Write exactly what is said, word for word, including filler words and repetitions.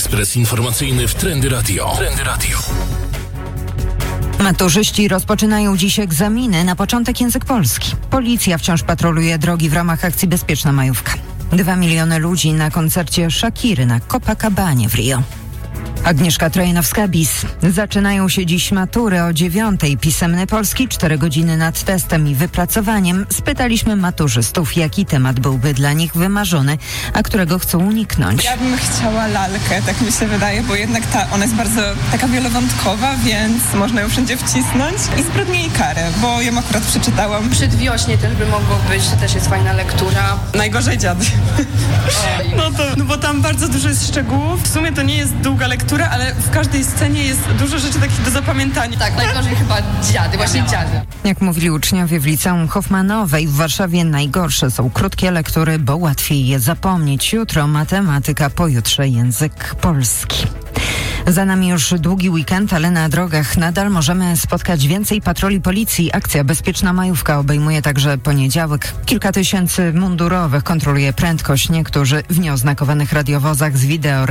Ekspres informacyjny w Trendy Radio. Trendy Radio. Maturzyści rozpoczynają dziś egzaminy. Na początek język polski. Policja wciąż patroluje drogi w ramach akcji Bezpieczna Majówka. Dwa miliony ludzi na koncercie Shakiry na Copacabanie w Rio. Agnieszka Trojanowska-Bis. Zaczynają się dziś matury o dziewiątej. Pisemny polski, cztery godziny nad testem i wypracowaniem. Spytaliśmy maturzystów, jaki temat byłby dla nich wymarzony, a którego chcą uniknąć. Ja bym chciała lalkę, tak mi się wydaje, bo jednak ta, ona jest bardzo taka wielowątkowa, więc można ją wszędzie wcisnąć. I zbrodnie i karę, bo ją akurat przeczytałam. Przedwiośnie też by mogło być, to też jest fajna lektura. Najgorzej dziady. No to, no bo tam bardzo dużo jest szczegółów. W sumie to nie jest długa lektura, ale w każdej scenie jest dużo rzeczy takich do zapamiętania. Tak, najgorzej chyba dziady, właśnie dziady. Jak mówili uczniowie w liceum Hoffmanowej w Warszawie, najgorsze są krótkie lektury, bo łatwiej je zapomnieć. Jutro matematyka, pojutrze język polski. Za nami już długi weekend, ale na drogach nadal możemy spotkać więcej patroli policji. Akcja Bezpieczna Majówka obejmuje także poniedziałek. Kilka tysięcy mundurowych kontroluje prędkość. Niektórzy w nieoznakowanych radiowozach z wideo